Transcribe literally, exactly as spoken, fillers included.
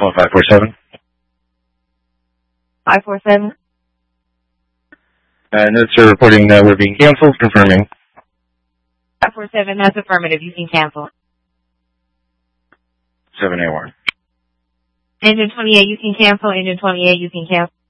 One five four seven. five four seven. Uh, notes are reporting that we're being canceled, confirming. five four seven, that's affirmative. You can cancel. seven A one. Engine twenty-eight, you can cancel. Engine twenty-eight, you can cancel.